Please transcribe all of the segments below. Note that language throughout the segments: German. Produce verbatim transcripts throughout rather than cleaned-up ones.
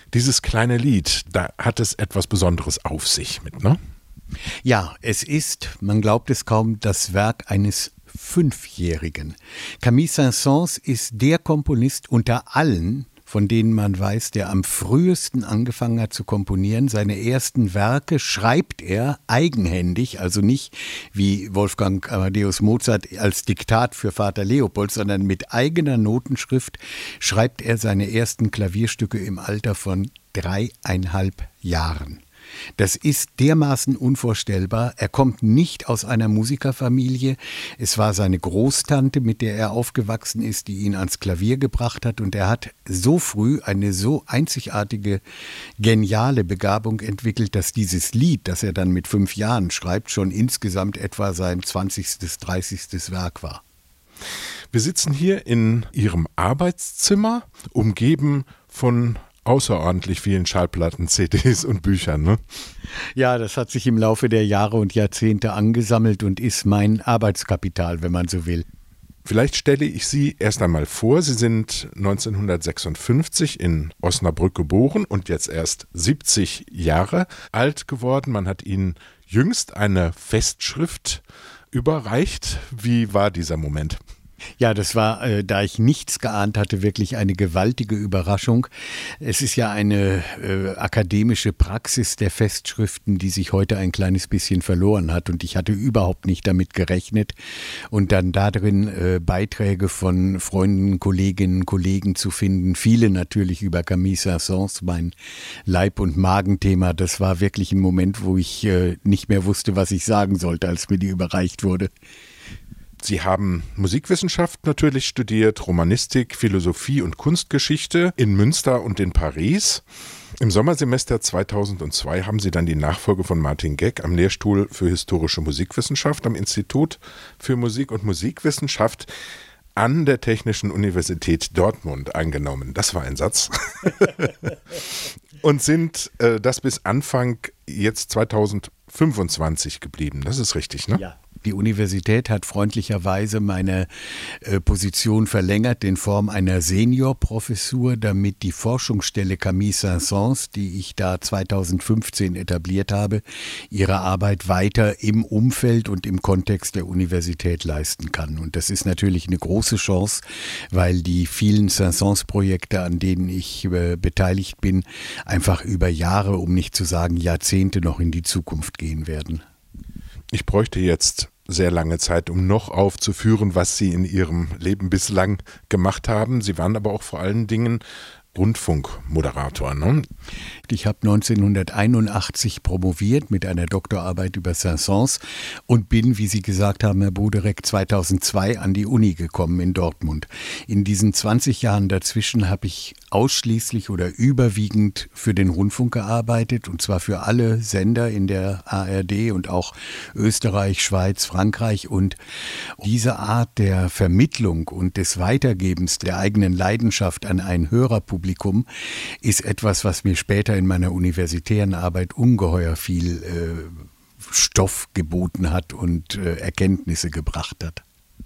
Dieses kleine Lied, da hat es etwas Besonderes auf sich mit, ne? Ja, es ist, man glaubt es kaum, das Werk eines Fünfjährigen. Camille Saint-Saëns ist der Komponist unter allen, von denen man weiß, der am frühesten angefangen hat zu komponieren. Seine ersten Werke schreibt er eigenhändig, also nicht wie Wolfgang Amadeus Mozart als Diktat für Vater Leopold, sondern mit eigener Notenschrift schreibt er seine ersten Klavierstücke im Alter von dreieinhalb Jahren. Das ist dermaßen unvorstellbar. Er kommt nicht aus einer Musikerfamilie. Es war seine Großtante, mit der er aufgewachsen ist, die ihn ans Klavier gebracht hat. Und er hat so früh eine so einzigartige, geniale Begabung entwickelt, dass dieses Lied, das er dann mit fünf Jahren schreibt, schon insgesamt etwa sein zwanzigstes, dreißigstes Werk war. Wir sitzen hier in Ihrem Arbeitszimmer, umgeben von außerordentlich vielen Schallplatten, C Ds und Büchern, ne? Ja, das hat sich im Laufe der Jahre und Jahrzehnte angesammelt und ist mein Arbeitskapital, wenn man so will. Vielleicht stelle ich Sie erst einmal vor. Sie sind neunzehnhundertsechsundfünfzig in Osnabrück geboren und jetzt erst siebzig Jahre alt geworden. Man hat Ihnen jüngst eine Festschrift überreicht. Wie war dieser Moment? Ja, das war, äh, da ich nichts geahnt hatte, wirklich eine gewaltige Überraschung. Es ist ja eine äh, akademische Praxis der Festschriften, die sich heute ein kleines bisschen verloren hat. Und ich hatte überhaupt nicht damit gerechnet. Und dann darin äh, Beiträge von Freunden, Kolleginnen, Kollegen zu finden. Viele natürlich über Camille Saint-Saëns, mein Leib- und Magenthema. Das war wirklich ein Moment, wo ich äh, nicht mehr wusste, was ich sagen sollte, als mir die überreicht wurde. Sie haben Musikwissenschaft natürlich studiert, Romanistik, Philosophie und Kunstgeschichte in Münster und in Paris. Im Sommersemester zweitausendzwei haben Sie dann die Nachfolge von Martin Geck am Lehrstuhl für historische Musikwissenschaft am Institut für Musik und Musikwissenschaft an der Technischen Universität Dortmund angenommen. Das war ein Satz. Und sind äh, das bis Anfang jetzt zweitausendfünfundzwanzig geblieben. Das ist richtig, ne? Ja. Die Universität hat freundlicherweise meine äh, Position verlängert in Form einer Seniorprofessur, damit die Forschungsstelle Camille Saint-Saëns, die ich da zweitausendfünfzehn etabliert habe, ihre Arbeit weiter im Umfeld und im Kontext der Universität leisten kann. Und das ist natürlich eine große Chance, weil die vielen Saint-Saëns-Projekte, an denen ich äh, beteiligt bin, einfach über Jahre, um nicht zu sagen Jahrzehnte noch in die Zukunft gehen werden. Ich bräuchte jetzt sehr lange Zeit, um noch aufzuführen, was Sie in Ihrem Leben bislang gemacht haben. Sie waren aber auch vor allen Dingen Rundfunkmoderator, ne? Ich habe neunzehnhunderteinundachtzig promoviert mit einer Doktorarbeit über Saint-Saëns und bin, wie Sie gesagt haben, Herr Boderek, zweitausendzwei an die Uni gekommen in Dortmund. In diesen zwanzig Jahren dazwischen habe ich ausschließlich oder überwiegend für den Rundfunk gearbeitet, und zwar für alle Sender in der A R D und auch Österreich, Schweiz, Frankreich. Und diese Art der Vermittlung und des Weitergebens der eigenen Leidenschaft an ein Hörerpublikum ist etwas, was mir später in meiner universitären Arbeit ungeheuer viel äh, Stoff geboten hat und äh, Erkenntnisse gebracht hat.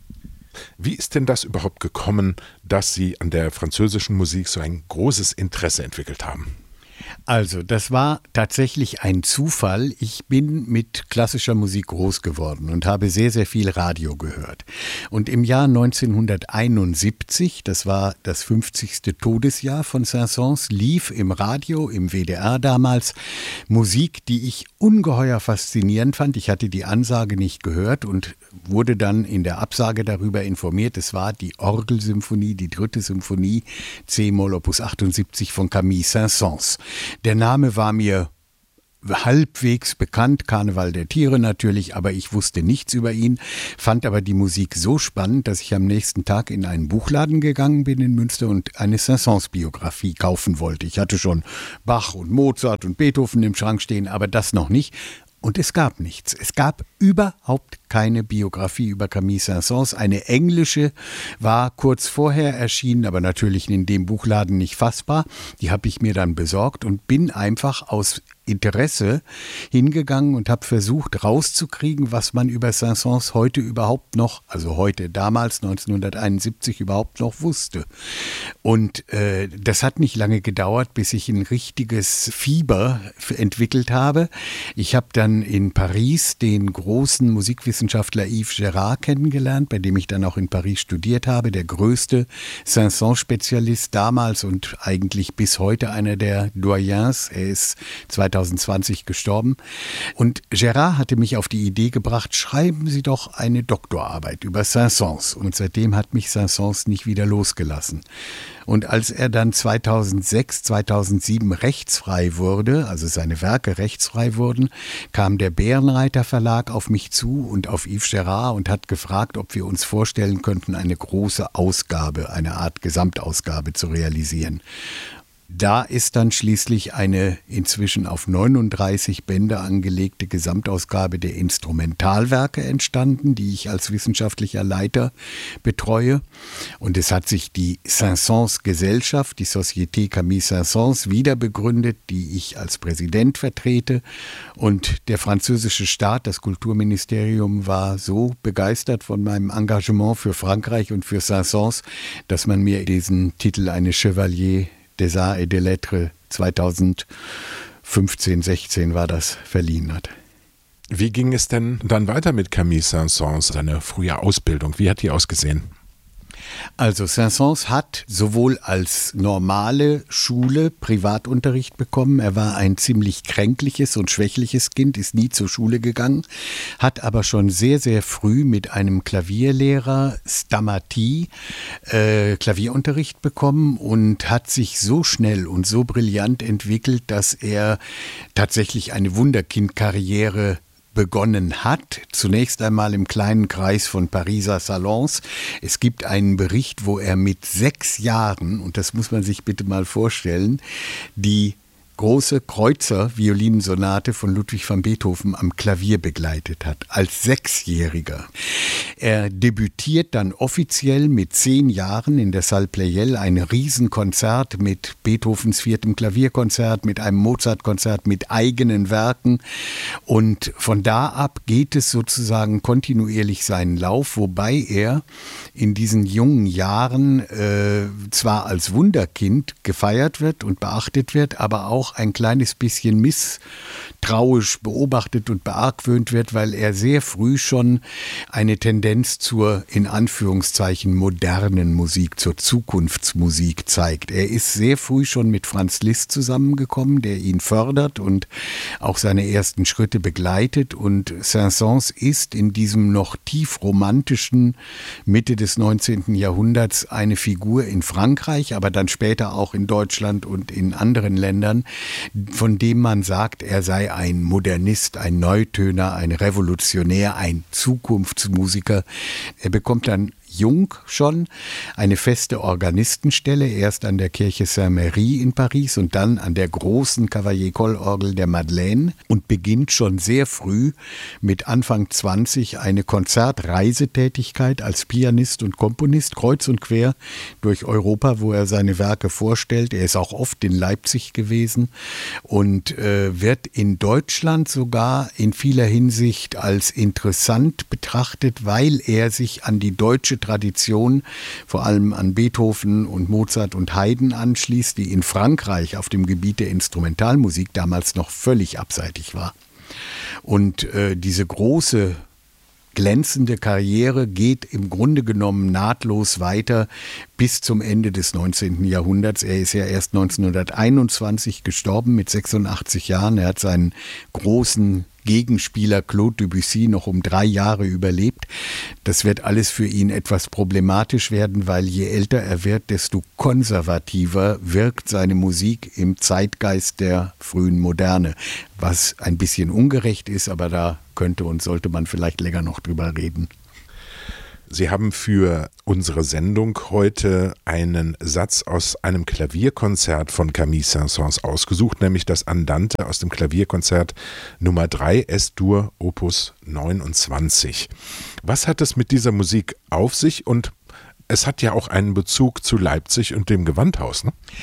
Wie ist denn das überhaupt gekommen, dass Sie an der französischen Musik so ein großes Interesse entwickelt haben? Also, das war tatsächlich ein Zufall. Ich bin mit klassischer Musik groß geworden und habe sehr, sehr viel Radio gehört. Und im Jahr neunzehnhunderteinundsiebzig, das war das fünfzigste Todesjahr von Saint-Saëns, lief im Radio, im W D R damals, Musik, die ich ungeheuer faszinierend fand. Ich hatte die Ansage nicht gehört und wurde dann in der Absage darüber informiert. Es war die Orgelsymphonie, die dritte Symphonie, C-Moll Opus achtundsiebzig von Camille Saint-Saëns. Der Name war mir halbwegs bekannt, Karneval der Tiere natürlich, aber ich wusste nichts über ihn, fand aber die Musik so spannend, dass ich am nächsten Tag in einen Buchladen gegangen bin in Münster und eine Saint-Saëns-Biografie kaufen wollte. Ich hatte schon Bach und Mozart und Beethoven im Schrank stehen, aber das noch nicht. Und es gab nichts. Es gab überhaupt keine Biografie über Camille Saint-Saëns. Eine englische war kurz vorher erschienen, aber natürlich in dem Buchladen nicht fassbar. Die habe ich mir dann besorgt und bin einfach aus Interesse hingegangen und habe versucht rauszukriegen, was man über Saint-Saëns heute überhaupt noch, also heute, damals neunzehnhunderteinundsiebzig überhaupt noch wusste. Und äh, das hat nicht lange gedauert, bis ich ein richtiges Fieber entwickelt habe. Ich habe dann in Paris den großen Musikwissenschaftler Yves Gérard kennengelernt, bei dem ich dann auch in Paris studiert habe, der größte Saint-Saëns-Spezialist damals und eigentlich bis heute einer der Doyens. Er ist zweitausendzwanzig gestorben. Und Gérard hatte mich auf die Idee gebracht, schreiben Sie doch eine Doktorarbeit über Saint-Saëns. Und seitdem hat mich Saint-Saëns nicht wieder losgelassen. Und als er dann zweitausendsechs, zweitausendsieben rechtsfrei wurde, also seine Werke rechtsfrei wurden, kam der Bärenreiter Verlag auf mich zu und auf Yves Gérard und hat gefragt, ob wir uns vorstellen könnten, eine große Ausgabe, eine Art Gesamtausgabe zu realisieren. Da ist dann schließlich eine inzwischen auf neununddreißig Bände angelegte Gesamtausgabe der Instrumentalwerke entstanden, die ich als wissenschaftlicher Leiter betreue. Und es hat sich die Saint-Saëns Gesellschaft, die Société Camille Saint-Saëns, wieder begründet, die ich als Präsident vertrete. Und der französische Staat, das Kulturministerium, war so begeistert von meinem Engagement für Frankreich und für Saint-Saëns, dass man mir diesen Titel eines Chevalier des Arts et des Lettres zweitausendfünfzehn, sechzehn war das, verliehen hat. Wie ging es denn dann weiter mit Camille Saint-Saëns, seine frühe Ausbildung? Wie hat die ausgesehen? Also Saint-Saëns hat sowohl als normale Schule Privatunterricht bekommen. Er war ein ziemlich kränkliches und schwächliches Kind, ist nie zur Schule gegangen, hat aber schon sehr, sehr früh mit einem Klavierlehrer, Stamaty, äh, Klavierunterricht bekommen und hat sich so schnell und so brillant entwickelt, dass er tatsächlich eine Wunderkind-Karriere begonnen hat, zunächst einmal im kleinen Kreis von Pariser Salons. Es gibt einen Bericht, wo er mit sechs Jahren, und das muss man sich bitte mal vorstellen, die große Kreuzer-Violinensonate von Ludwig van Beethoven am Klavier begleitet hat, als Sechsjähriger. Er debütiert dann offiziell mit zehn Jahren in der Salle Pleyel, ein Riesenkonzert mit Beethovens viertem Klavierkonzert, mit einem Mozart-Konzert, mit eigenen Werken. Und von da ab geht es sozusagen kontinuierlich seinen Lauf, wobei er in diesen jungen Jahren äh, zwar als Wunderkind gefeiert wird und beachtet wird, aber auch ein kleines bisschen misstrauisch beobachtet und beargwöhnt wird, weil er sehr früh schon eine Tendenz zur, in Anführungszeichen, modernen Musik, zur Zukunftsmusik zeigt. Er ist sehr früh schon mit Franz Liszt zusammengekommen, der ihn fördert und auch seine ersten Schritte begleitet. Und Saint-Saëns ist in diesem noch tief romantischen Mitte des neunzehnten Jahrhunderts eine Figur in Frankreich, aber dann später auch in Deutschland und in anderen Ländern, von dem man sagt, er sei ein Modernist, ein Neutöner, ein Revolutionär, ein Zukunftsmusiker. Er bekommt dann jung schon eine feste Organistenstelle, erst an der Kirche Saint-Merry in Paris und dann an der großen Cavaillé-Coll-Orgel der Madeleine und beginnt schon sehr früh mit Anfang zwanzig eine Konzertreisetätigkeit als Pianist und Komponist kreuz und quer durch Europa, wo er seine Werke vorstellt. Er ist auch oft in Leipzig gewesen und äh, wird in Deutschland sogar in vieler Hinsicht als interessant betrachtet, weil er sich an die deutsche Tradition, vor allem an Beethoven und Mozart und Haydn anschließt, die in Frankreich auf dem Gebiet der Instrumentalmusik damals noch völlig abseitig war. Und äh, diese große glänzende Karriere geht im Grunde genommen nahtlos weiter bis zum Ende des neunzehnten Jahrhunderts. Er ist ja erst neunzehnhunderteinundzwanzig gestorben mit sechsundachtzig Jahren. Er hat seinen großen Gegenspieler Claude Debussy noch um drei Jahre überlebt. Das wird alles für ihn etwas problematisch werden, weil je älter er wird, desto konservativer wirkt seine Musik im Zeitgeist der frühen Moderne, was ein bisschen ungerecht ist, aber da könnte und sollte man vielleicht länger noch drüber reden. Sie haben für unsere Sendung heute einen Satz aus einem Klavierkonzert von Camille Saint-Saëns ausgesucht, nämlich das Andante aus dem Klavierkonzert Nummer drei, S-Dur, Opus neunundzwanzig. Was hat es mit dieser Musik auf sich? Und es hat ja auch einen Bezug zu Leipzig und dem Gewandhaus, ne?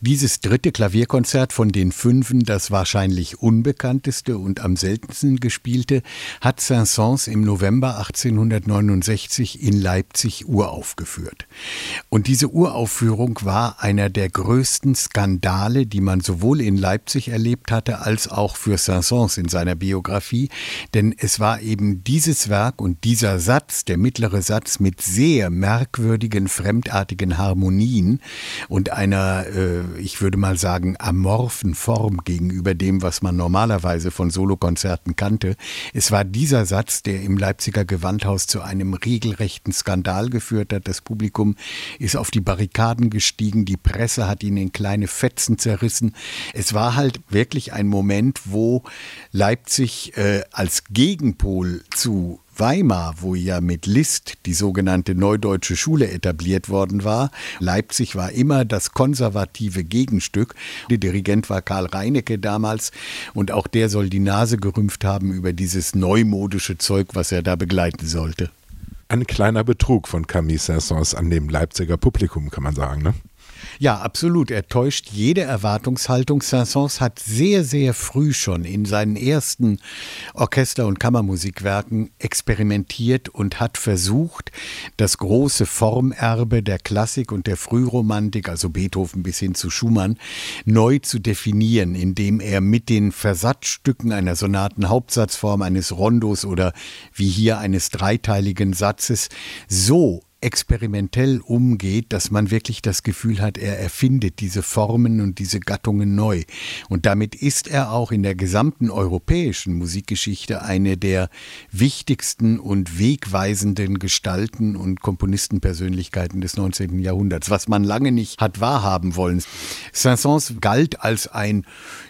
Dieses dritte Klavierkonzert von den fünfen, das wahrscheinlich unbekannteste und am seltensten gespielte, hat Saint-Saëns im November achtzehnhundertneunundsechzig in Leipzig uraufgeführt. Und diese Uraufführung war einer der größten Skandale, die man sowohl in Leipzig erlebt hatte, als auch für Saint-Saëns in seiner Biografie. Denn es war eben dieses Werk und dieser Satz, der mittlere Satz, mit sehr merkwürdigen, fremdartigen Harmonien und einer, äh, ich würde mal sagen, amorphen Form gegenüber dem, was man normalerweise von Solokonzerten kannte. Es war dieser Satz, der im Leipziger Gewandhaus zu einem regelrechten Skandal geführt hat. Das Publikum ist auf die Barrikaden gestiegen, die Presse hat ihn in kleine Fetzen zerrissen. Es war halt wirklich ein Moment, wo Leipzig äh, als Gegenpol zu Weimar, wo ja mit Liszt die sogenannte Neudeutsche Schule etabliert worden war. Leipzig war immer das konservative Gegenstück. Der Dirigent war Karl Reinecke damals und auch der soll die Nase gerümpft haben über dieses neumodische Zeug, was er da begleiten sollte. Ein kleiner Betrug von Camille Saint-Saëns an dem Leipziger Publikum, kann man sagen, ne? Ja, absolut. Er täuscht jede Erwartungshaltung. Saint-Saëns hat sehr, sehr früh schon in seinen ersten Orchester- und Kammermusikwerken experimentiert und hat versucht, das große Formerbe der Klassik und der Frühromantik, also Beethoven bis hin zu Schumann, neu zu definieren, indem er mit den Versatzstücken einer Sonatenhauptsatzform, eines Rondos oder wie hier eines dreiteiligen Satzes so experimentell umgeht, dass man wirklich das Gefühl hat, er erfindet diese Formen und diese Gattungen neu. Und damit ist er auch in der gesamten europäischen Musikgeschichte eine der wichtigsten und wegweisenden Gestalten und Komponistenpersönlichkeiten des neunzehnten Jahrhunderts, was man lange nicht hat wahrhaben wollen. Saint-Saëns galt als ein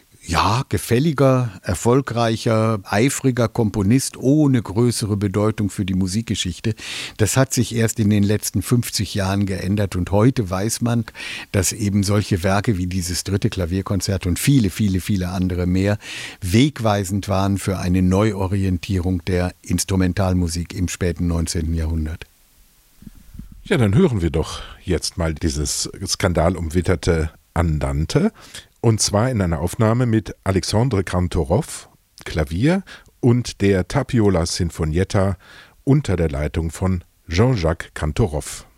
Ja, gefälliger, erfolgreicher, eifriger Komponist ohne größere Bedeutung für die Musikgeschichte. Das hat sich erst in den letzten fünfzig Jahren geändert und heute weiß man, dass eben solche Werke wie dieses dritte Klavierkonzert und viele, viele, viele andere mehr wegweisend waren für eine Neuorientierung der Instrumentalmusik im späten neunzehnten Jahrhundert. Ja, dann hören wir doch jetzt mal dieses skandalumwitterte Andante. Und zwar in einer Aufnahme mit Alexandre Kantorov, Klavier, und der Tapiola Sinfonietta unter der Leitung von Jean-Jacques Kantorov.